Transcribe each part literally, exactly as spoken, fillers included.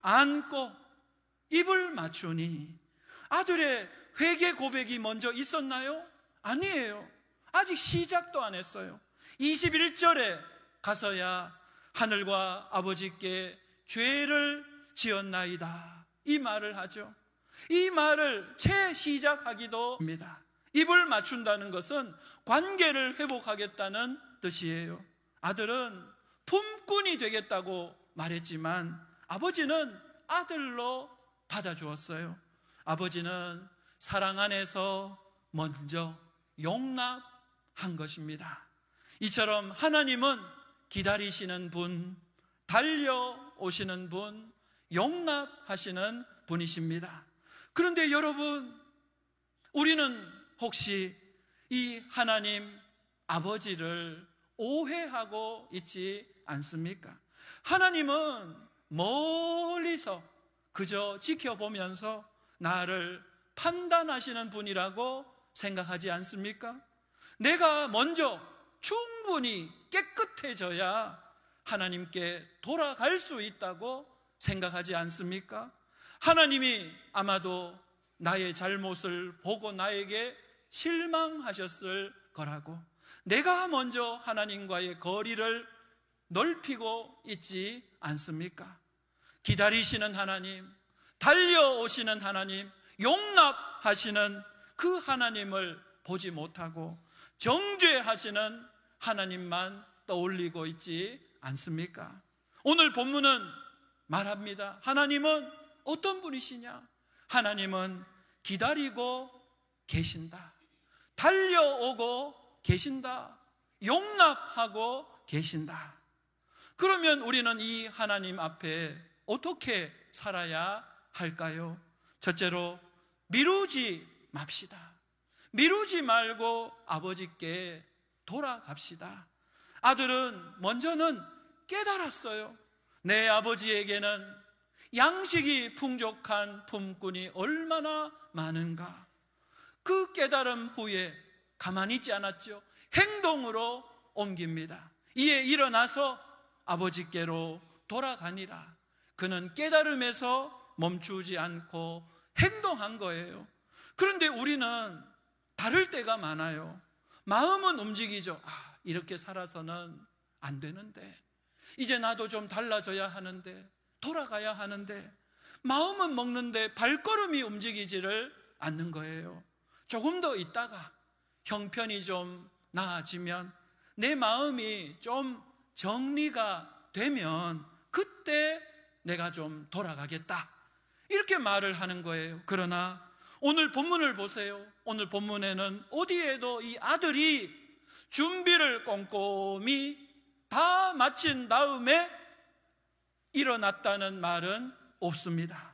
안고 입을 맞추니 아들의 회개 고백이 먼저 있었나요? 아니에요. 아직 시작도 안 했어요. 이십일 절에 가서야 하늘과 아버지께 죄를 지었나이다, 이 말을 하죠. 이 말을 채 시작하기도 합니다. 입을 맞춘다는 것은 관계를 회복하겠다는 뜻이에요. 아들은 품꾼이 되겠다고 말했지만 아버지는 아들로 받아주었어요. 아버지는 사랑 안에서 먼저 용납한 것입니다. 이처럼 하나님은 기다리시는 분, 달려오시는 분, 용납하시는 분이십니다. 그런데 여러분, 우리는 혹시 이 하나님 아버지를 오해하고 있지 않습니까? 하나님은 멀리서 그저 지켜보면서 나를 판단하시는 분이라고 생각하지 않습니까? 내가 먼저 충분히 깨끗해져야 하나님께 돌아갈 수 있다고 생각하지 않습니까? 하나님이 아마도 나의 잘못을 보고 나에게 실망하셨을 거라고, 내가 먼저 하나님과의 거리를 넓히고 있지 않습니까? 기다리시는 하나님, 달려오시는 하나님, 용납하시는 그 하나님을 보지 못하고 정죄하시는 하나님만 떠올리고 있지 않습니까? 오늘 본문은 말합니다. 하나님은 어떤 분이시냐? 하나님은 기다리고 계신다, 달려오고 계신다, 용납하고 계신다. 그러면 우리는 이 하나님 앞에 어떻게 살아야 할까요? 첫째로 미루지 맙시다. 미루지 말고 아버지께 돌아갑시다. 아들은 먼저는 깨달았어요. 내 아버지에게는 양식이 풍족한 품꾼이 얼마나 많은가. 그 깨달음 후에 가만히 있지 않았죠. 행동으로 옮깁니다. 이에 일어나서 아버지께로 돌아가니라. 그는 깨달음에서 멈추지 않고 행동한 거예요. 그런데 우리는 다를 때가 많아요. 마음은 움직이죠. 아, 이렇게 살아서는 안 되는데, 이제 나도 좀 달라져야 하는데, 돌아가야 하는데, 마음은 먹는데 발걸음이 움직이지를 않는 거예요. 조금 더 있다가 형편이 좀 나아지면, 내 마음이 좀 정리가 되면 그때 내가 좀 돌아가겠다, 이렇게 말을 하는 거예요. 그러나 오늘 본문을 보세요. 오늘 본문에는 어디에도 이 아들이 준비를 꼼꼼히 다 마친 다음에 일어났다는 말은 없습니다.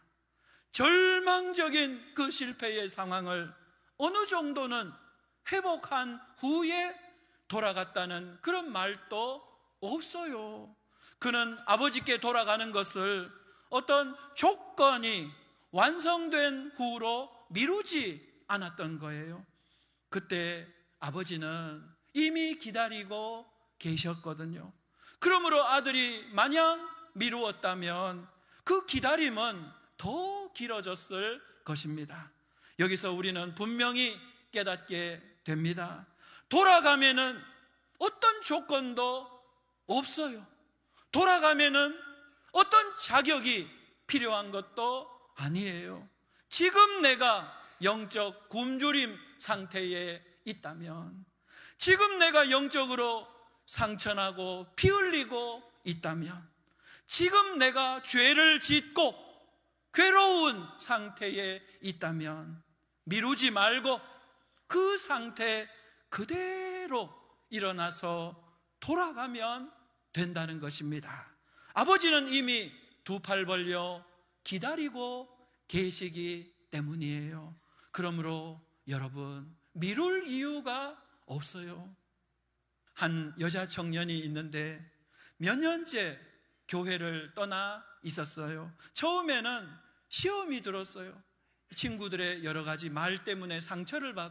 절망적인 그 실패의 상황을 어느 정도는 회복한 후에 돌아갔다는 그런 말도 없어요. 그는 아버지께 돌아가는 것을 어떤 조건이 완성된 후로 미루지 않았던 거예요. 그때 아버지는 이미 기다리고 계셨거든요. 그러므로 아들이 마냥 미루었다면 그 기다림은 더 길어졌을 것입니다. 여기서 우리는 분명히 깨닫게 됩니다. 돌아가면은 어떤 조건도 없어요. 돌아가면은 어떤 자격이 필요한 것도 아니에요. 지금 내가 영적 굶주림 상태에 있다면, 지금 내가 영적으로 상처나고 피 흘리고 있다면, 지금 내가 죄를 짓고 괴로운 상태에 있다면 미루지 말고 그 상태 그대로 일어나서 돌아가면 된다는 것입니다. 아버지는 이미 두 팔 벌려 기다리고 계시기 때문이에요. 그러므로 여러분, 미룰 이유가 없어요. 한 여자 청년이 있는데 몇 년째 교회를 떠나 있었어요. 처음에는 시험이 들었어요. 친구들의 여러 가지 말 때문에 상처를 받고